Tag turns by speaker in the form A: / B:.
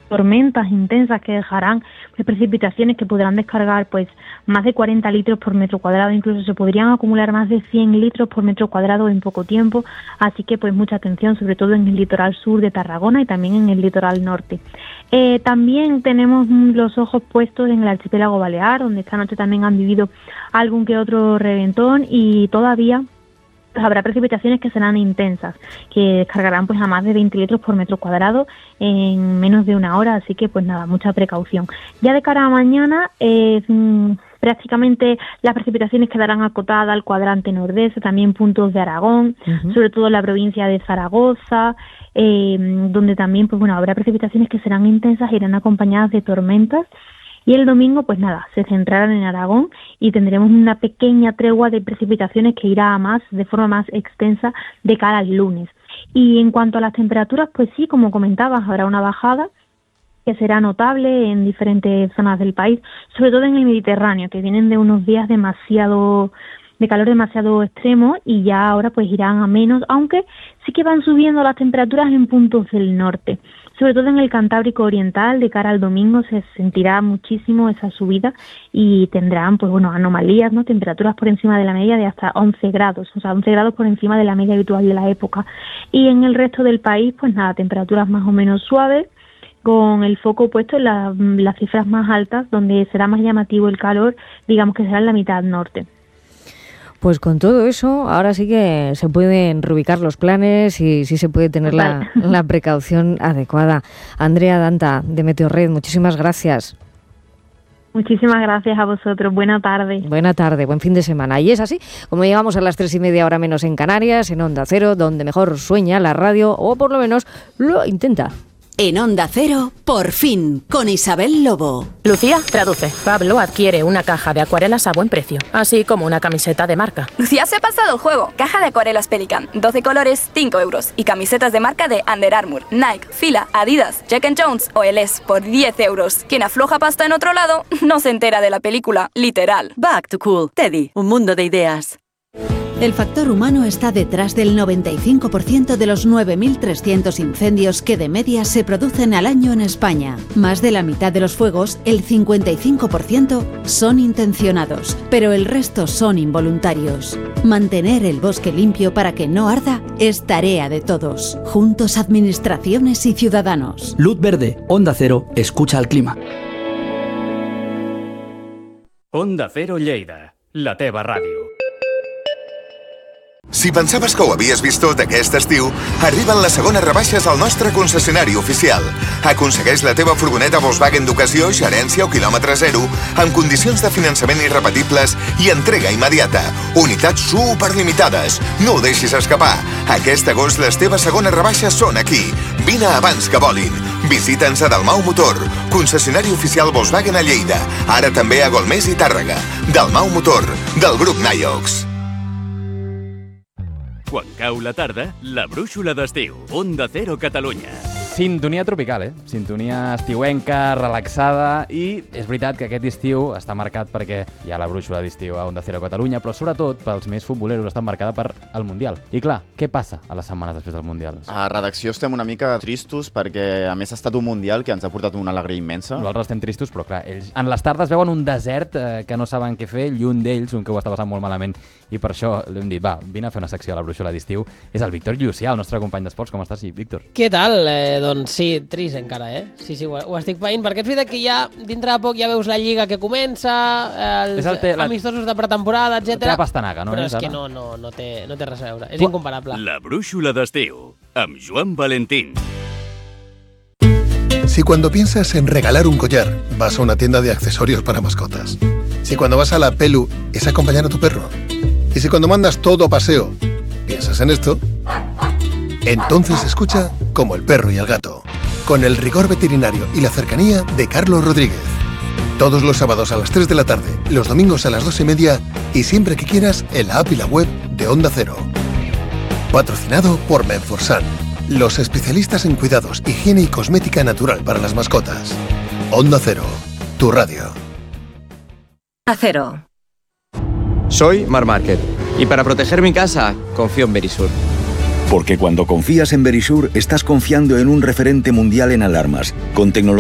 A: tormentas intensas que dejarán precipitaciones que podrán descargar pues más de 40 litros por metro cuadrado, incluso se podrían acumular más de 100 litros por metro cuadrado en poco tiempo, así que pues mucha atención, sobre todo en el litoral sur de Tarragona y también en el litoral norte. También tenemos los ojos puestos en el archipiélago balear, donde esta noche también han vivido algún que otro reventón y todavía habrá precipitaciones que serán intensas, que descargarán pues a más de 20 litros por metro cuadrado en menos de una hora, así que pues nada, mucha precaución. Ya de cara a mañana, prácticamente las precipitaciones quedarán acotadas al cuadrante nordeste, también puntos de Aragón, sobre todo en la provincia de Zaragoza, donde también pues bueno, habrá precipitaciones que serán intensas e irán acompañadas de tormentas. Y el domingo, pues nada, se centrarán en Aragón y tendremos una pequeña tregua de precipitaciones que irá a más, de forma más extensa, de cara al lunes. Y en cuanto a las temperaturas, pues sí, como comentabas, habrá una bajada que será notable en diferentes zonas del país, sobre todo en el Mediterráneo, que vienen de unos días de calor demasiado extremo y ya ahora pues irán a menos, aunque sí que van subiendo las temperaturas en puntos del norte. Sobre todo en el Cantábrico Oriental, de cara al domingo se sentirá muchísimo esa subida y tendrán pues bueno, anomalías, ¿no? Temperaturas por encima de la media de hasta 11 grados, o sea, 11 grados por encima de la media habitual de la época. Y en el resto del país, pues nada, temperaturas más o menos suaves, con el foco puesto en las cifras más altas, donde será más llamativo el calor, digamos que será en la mitad norte.
B: Pues con todo eso, ahora sí que se pueden reubicar los planes y sí se puede tener la precaución adecuada. Andrea Danta, de Meteorred, muchísimas gracias.
A: Muchísimas gracias a vosotros. Buena tarde.
B: Buena tarde, buen fin de semana. Y es así, como llegamos a las 3:30 hora menos en Canarias, en Onda Cero, donde mejor sueña la radio, o por lo menos lo intenta.
C: En Onda Cero, por fin, con Isabel Lobo.
D: Lucía, traduce. Pablo adquiere una caja de acuarelas a buen precio, así como una camiseta de marca.
E: Lucía se ha pasado el juego. Caja de acuarelas Pelican, 12 colores, 5 euros. Y camisetas de marca de Under Armour, Nike, Fila, Adidas, Jack & Jones o LS por 10 euros. Quien afloja pasta en otro lado no se entera de la película, literal.
C: Back to Cool. Teddy, un mundo de ideas. El factor humano está detrás del 95% de los 9.300 incendios que de media se producen al año en España. Más de la mitad de los fuegos, el 55%, son intencionados, pero el resto son involuntarios. Mantener el bosque limpio para que no arda es tarea de todos. Juntos, administraciones y ciudadanos.
F: Luz verde, Onda Cero, escucha al clima.
G: Onda Cero Lleida, la teva ràdio.
H: Si pensaves que ho havies vist tot aquest estiu, arriben les segones rebaixes al nostre concessionari oficial. Aconsegueix la teva furgoneta Volkswagen d'ocasió, gerència o quilòmetre zero, amb condicions de finançament irrepetibles i entrega immediata. Unitats superlimitades. No ho deixis escapar. Aquest agost les teves segones rebaixes són aquí. Vine abans que volin. Visita'ns a Dalmau Motor, concessionari oficial Volkswagen a Lleida. Ara també a Golmés i Tàrrega. Dalmau Motor, del grup Naiox.
G: Quan cau la tarda, la brúixola d'estiu. Onda Cero Catalunya.
I: Sintonia tropical, Sintonia estiuenca, relaxada, i és veritat que aquest estiu està marcat perquè hi ha la brúixola d'estiu a Onda Cero Catalunya, però sobretot pels més futboleros està marcada per el Mundial. I clar, què passa a les setmanes després del Mundial?
J: A redacció estem una mica tristos perquè a més ha estat un Mundial que ens ha portat una alegria immensa.
I: Nosaltres estem tristos, però clar, ells en les tardes veuen un desert que no saben què fer, i un d'ells, un que ho està passant molt malament, i per això l'hem dit, va, vine a fer una secció a la brúixola d'estiu, és el Víctor Llucià, el nostre company d'esports. Com estàs, Víctor?
K: Què tal? Doncs sí, trist encara, Sí, ho estic veient, perquè és veritat que ja dintre de poc ja veus la Lliga que comença, els amistosos de pretemporada, etc.
I: La teva pastanaga, no?
K: Però és que no té res a veure, és incomparable.
G: La brúixola d'estiu, amb Joan Valentín.
L: Si cuando piensas en regalar un collar, vas a una tienda de accesorios para mascotas. Si cuando vas a la Pelu es acompañar a tu perro. Y si cuando mandas todo a paseo, piensas en esto, entonces escucha Como el perro y el gato, con el rigor veterinario y la cercanía de Carlos Rodríguez. Todos los sábados a las 3 de la tarde, los domingos a las 2:30 y siempre que quieras en la app y la web de Onda Cero. Patrocinado por Menforsan, los especialistas en cuidados, higiene y cosmética natural para las mascotas. Onda Cero, tu radio.
C: Acero.
M: Soy Marc Márquez y para proteger mi casa confío en Verisur.
N: Porque cuando confías en Verisur estás confiando en un referente mundial en alarmas, con tecnología